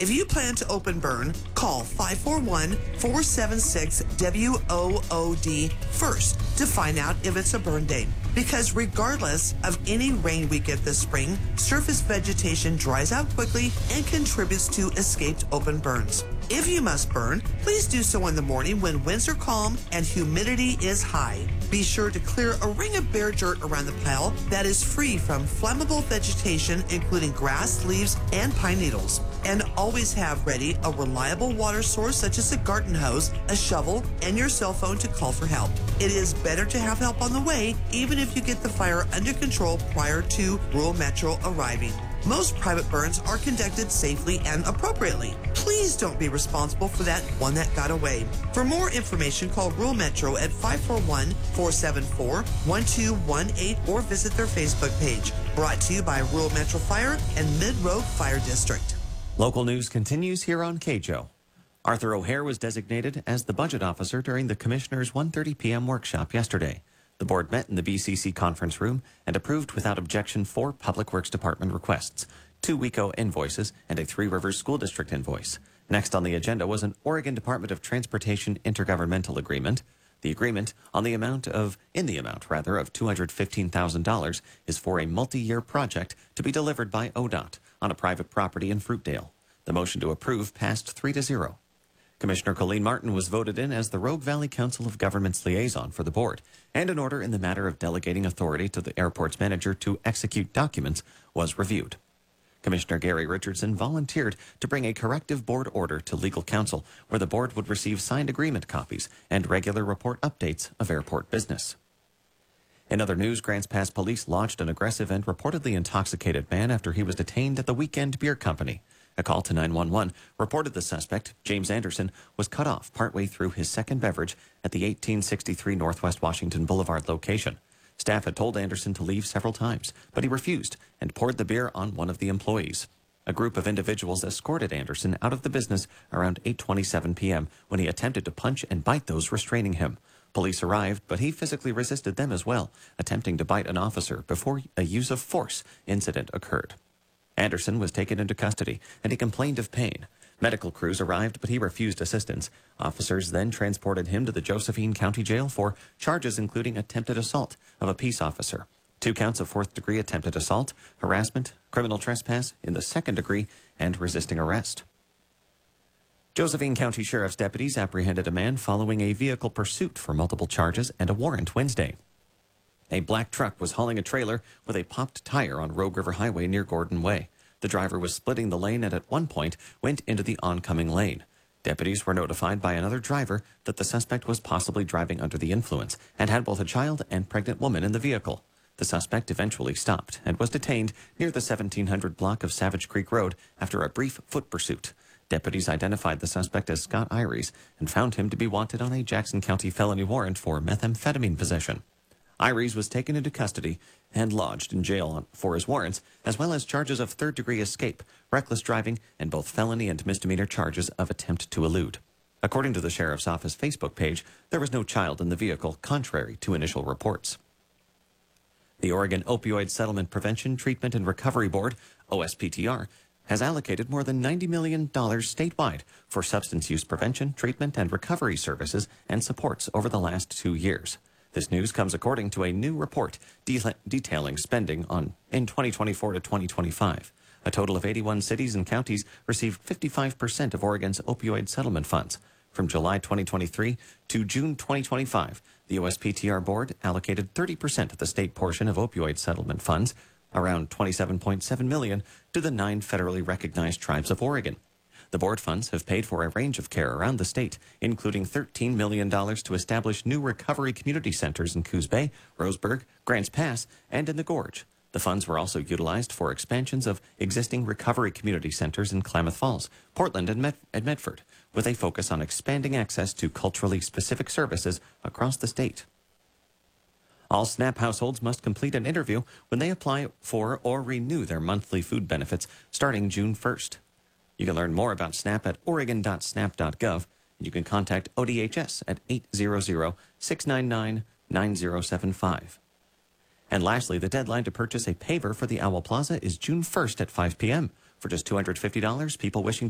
If you plan to open burn, call 541-476-WOOD first to find out if it's a burn date. Because regardless of any rain we get this spring, surface vegetation dries out quickly and contributes to escaped open burns. If you must burn, please do so in the morning when winds are calm and humidity is high. Be sure to clear a ring of bare dirt around the pile that is free from flammable vegetation, including grass, leaves, and pine needles. And always have ready a reliable water source such as a garden hose, a shovel, and your cell phone to call for help. It is better to have help on the way, even if you get the fire under control prior to Rural Metro arriving. Most private burns are conducted safely and appropriately. Please don't be responsible for that one that got away. For more information, call Rural Metro at 541-474-1218 or visit their Facebook page. Brought to you by Rural Metro Fire and Mid-Road Fire District. Local news continues here on KJO. Arthur O'Hare was designated as the budget officer during the Commissioner's 1:30 p.m. workshop yesterday. The board met in the BCC conference room and approved without objection 4 Public Works Department requests, 2 WECO invoices, and a Three Rivers School District invoice. Next on the agenda was an Oregon Department of Transportation intergovernmental agreement. The agreement, in the amount of $215,000, is for a multi-year project to be delivered by ODOT on a private property in Fruitdale. The motion to approve passed 3-0. Commissioner Colleen Martin was voted in as the Rogue Valley Council of Governments liaison for the board, and an order in the matter of delegating authority to the airport's manager to execute documents was reviewed. Commissioner Gary Richardson volunteered to bring a corrective board order to legal counsel, where the board would receive signed agreement copies and regular report updates of airport business. In other news, Grants Pass police launched an aggressive and reportedly intoxicated man after he was detained at the Weekend Beer Company. A call to 911 reported the suspect, James Anderson, was cut off partway through his second beverage at the 1863 Northwest Washington Boulevard location. Staff had told Anderson to leave several times, but he refused and poured the beer on one of the employees. A group of individuals escorted Anderson out of the business around 8:27 p.m. when he attempted to punch and bite those restraining him. Police arrived, but he physically resisted them as well, attempting to bite an officer before a use of force incident occurred. Anderson was taken into custody, and he complained of pain. Medical crews arrived, but he refused assistance. Officers then transported him to the Josephine County Jail for charges including attempted assault of a peace officer, 2 counts of 4th-degree attempted assault, harassment, criminal trespass in the 2nd degree, and resisting arrest. Josephine County Sheriff's deputies apprehended a man following a vehicle pursuit for multiple charges and a warrant Wednesday. A black truck was hauling a trailer with a popped tire on Rogue River Highway near Gordon Way. The driver was splitting the lane and at one point went into the oncoming lane. Deputies were notified by another driver that the suspect was possibly driving under the influence and had both a child and pregnant woman in the vehicle. The suspect eventually stopped and was detained near the 1700 block of Savage Creek Road after a brief foot pursuit. Deputies identified the suspect as Scott Iries and found him to be wanted on a Jackson County felony warrant for methamphetamine possession. Iries was taken into custody and lodged in jail for his warrants, as well as charges of 3rd-degree escape, reckless driving, and both felony and misdemeanor charges of attempt to elude. According to the Sheriff's Office Facebook page, there was no child in the vehicle, contrary to initial reports. The Oregon Opioid Settlement Prevention, Treatment, and Recovery Board, OSPTR, has allocated more than $90 million statewide for substance use prevention, treatment, and recovery services and supports over the last 2 years. This news comes according to a new report detailing spending in 2024 to 2025. A total of 81 cities and counties received 55% of Oregon's opioid settlement funds. From July 2023 to June 2025, the OSPTR board allocated 30% of the state portion of opioid settlement funds, around $27.7 million, to the 9 federally recognized tribes of Oregon. The board funds have paid for a range of care around the state, including $13 million to establish new recovery community centers in Coos Bay, Roseburg, Grants Pass, and in the Gorge. The funds were also utilized for expansions of existing recovery community centers in Klamath Falls, Portland, and Medford, with a focus on expanding access to culturally specific services across the state. All SNAP households must complete an interview when they apply for or renew their monthly food benefits starting June 1st. You can learn more about SNAP at oregon.snap.gov, and you can contact ODHS at 800-699-9075. And lastly, the deadline to purchase a paver for the Owl Plaza is June 1st at 5 p.m. For just $250, people wishing